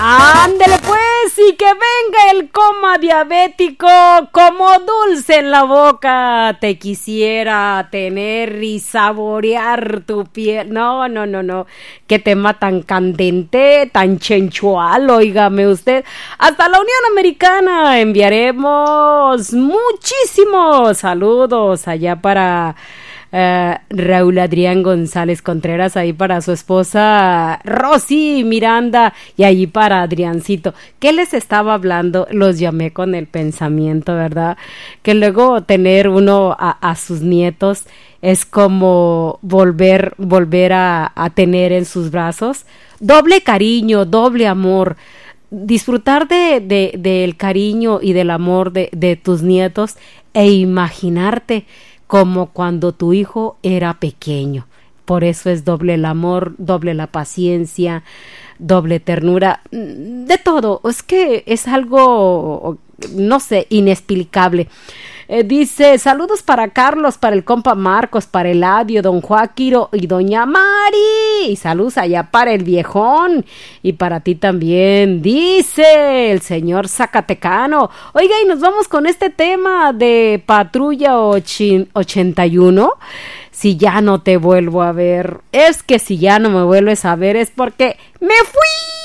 Ándele pues, y que venga el coma diabético como dulce en la boca. Te quisiera tener y saborear tu piel. No, qué tema tan candente, tan chenchual, óigame usted. Hasta la Unión Americana enviaremos muchísimos saludos allá para Raúl Adrián González Contreras, ahí para su esposa Rosy Miranda y ahí para Adriancito. ¿Qué les estaba hablando? Los llamé con el pensamiento, ¿verdad? Que luego tener uno a sus nietos es como volver a tener en sus brazos doble cariño, doble amor. Disfrutar del cariño y del amor de tus nietos e imaginarte como cuando tu hijo era pequeño. Por eso es doble el amor, doble la paciencia, doble ternura, de todo. Es que es algo, no sé, inexplicable. Dice, saludos para Carlos, para el compa Marcos, para Eladio, don Joaquiro y doña Mari. Y saludos allá para el viejón y para ti también, dice el señor Zacatecano. Oiga, y nos vamos con este tema de Patrulla 81. Si ya no te vuelvo a ver, es que si ya no me vuelves a ver es porque me fui.